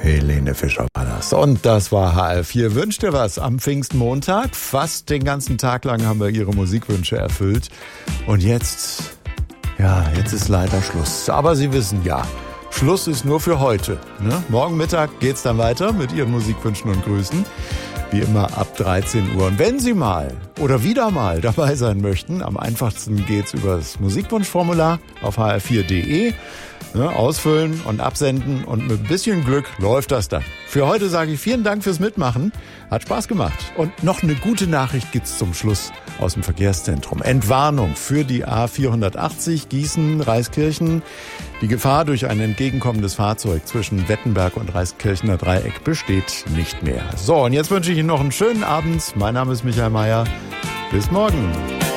Helene Fischer war das. Und das war HR4 Wünsch dir was am Pfingstmontag. Fast den ganzen Tag lang haben wir ihre Musikwünsche erfüllt. Und jetzt ist leider Schluss. Aber Sie wissen ja, Schluss ist nur für heute. Ne? Morgen Mittag geht's dann weiter mit Ihren Musikwünschen und Grüßen. Wie immer ab 13 Uhr. Und wenn Sie mal oder wieder mal dabei sein möchten, am einfachsten geht's über das Musikwunschformular auf hr4.de. Ne, ausfüllen und absenden und mit ein bisschen Glück läuft das dann. Für heute sage ich vielen Dank fürs Mitmachen. Hat Spaß gemacht. Und noch eine gute Nachricht gibt's zum Schluss aus dem Verkehrszentrum. Entwarnung für die A480 Gießen-Reiskirchen. Die Gefahr durch ein entgegenkommendes Fahrzeug zwischen Wettenberg und Reiskirchener Dreieck besteht nicht mehr. So, und jetzt wünsche ich Ihnen noch einen schönen Abend. Mein Name ist Michael Mayer. Bis morgen.